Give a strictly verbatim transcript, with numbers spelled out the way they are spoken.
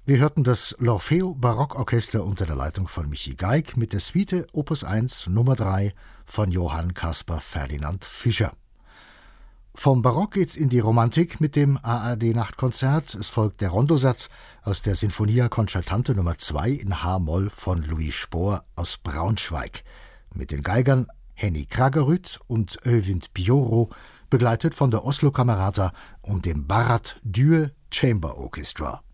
Wir hörten das L'Orfeo Barockorchester unter der Leitung von Michi Geig mit der Suite Opus eins Nummer drei von Johann Caspar Ferdinand Fischer. Vom Barock geht's in die Romantik mit dem A R D-Nachtkonzert. Es folgt der Rondosatz aus der Sinfonia Concertante Nummer zwei in H-Moll von Louis Spohr aus Braunschweig. Mit den Geigern Henny Kragerüt und Övind Bioro, begleitet von der Oslo Camerata und dem Bharat Due Chamber Orchestra.